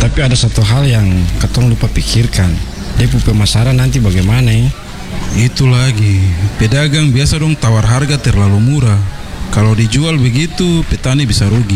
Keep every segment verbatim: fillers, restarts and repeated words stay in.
Tapi ada satu hal yang ketong lupa pikirkan. Dia pu pemasaran nanti bagaimana ya? Itu lagi, pedagang biasa dong tawar harga terlalu murah. Kalau dijual begitu, petani bisa rugi.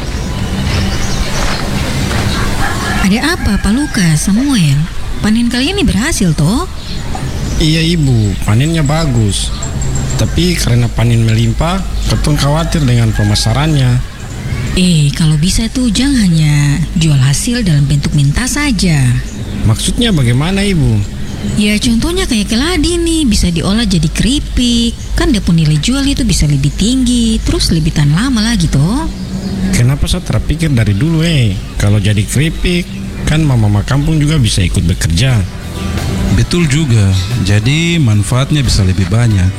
Ada apa Pak Lukas, Samuel? Panen kalian ini berhasil toh? Iya ibu, panennya bagus. Tapi karena panen melimpah, ketong khawatir dengan pemasarannya. Eh, kalau bisa tuh jangan hanya jual hasil dalam bentuk minta saja. Maksudnya bagaimana ibu? Ya contohnya kayak keladi nih, bisa diolah jadi keripik. Kan dia pun nilai jual itu bisa lebih tinggi, terus lebih tahan lama lagi toh. Kenapa saya terpikir dari dulu eh? Kalau jadi keripik, kan mama-mama kampung juga bisa ikut bekerja. Betul juga, jadi manfaatnya bisa lebih banyak.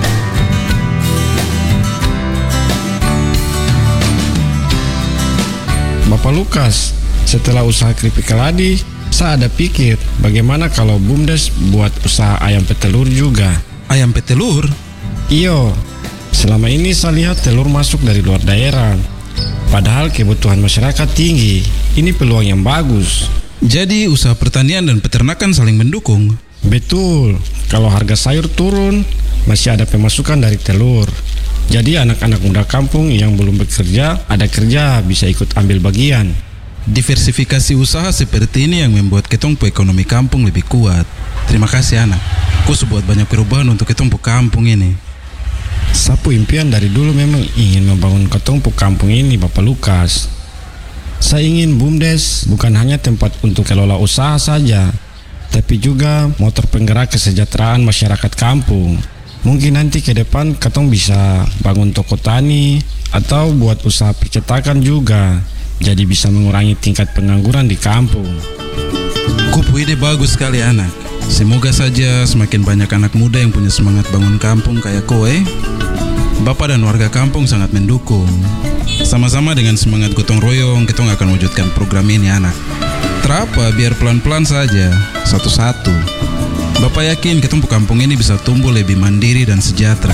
Bapak Lukas, setelah usaha keripik keladi, saya ada pikir bagaimana kalau BUMDes buat usaha ayam petelur juga. Ayam petelur? Iyo, selama ini saya lihat telur masuk dari luar daerah. Padahal kebutuhan masyarakat tinggi. Ini peluang yang bagus. Jadi usaha pertanian dan peternakan saling mendukung. Betul, kalau harga sayur turun, masih ada pemasukan dari telur. Jadi anak-anak muda kampung yang belum bekerja, ada kerja, bisa ikut ambil bagian. Diversifikasi usaha seperti ini yang membuat ketong pu ekonomi kampung lebih kuat. Terima kasih anak. Kau sudah buat banyak perubahan untuk ketong pu kampung ini. Sapu impian dari dulu memang ingin membangun ketong pu kampung ini, Bapak Lukas. Saya ingin BUMDes bukan hanya tempat untuk kelola usaha saja, tapi juga motor penggerak kesejahteraan masyarakat kampung. Mungkin nanti ke depan ketong bisa bangun toko tani atau buat usaha percetakan juga. Jadi bisa mengurangi tingkat pengangguran di kampung. Kupu ide bagus sekali anak. Semoga saja semakin banyak anak muda yang punya semangat bangun kampung kayak kowe. Bapak dan warga kampung sangat mendukung. Sama-sama dengan semangat gotong royong, kita akan wujudkan program ini anak. Terapa biar pelan-pelan saja, satu-satu. Bapak yakin ketemu kampung ini bisa tumbuh lebih mandiri dan sejahtera.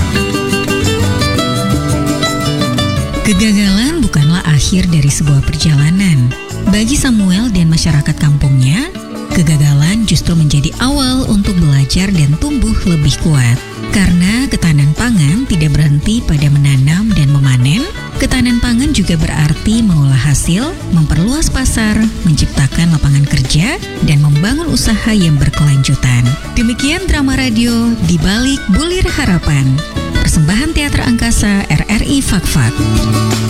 Kegagalan bukanlah akhir dari sebuah perjalanan. Bagi Samuel dan masyarakat kampungnya, kegagalan justru menjadi awal untuk belajar dan tumbuh lebih kuat. Karena ketahanan pangan tidak berhenti pada menanam dan memanen, ketahanan pangan juga berarti mengolah hasil, memperluas pasar, menciptakan lapangan kerja, dan membangun usaha yang berkelanjutan. Demikian drama radio Di Balik Bulir Harapan. Persembahan Teater Angkasa R R I Fakfak.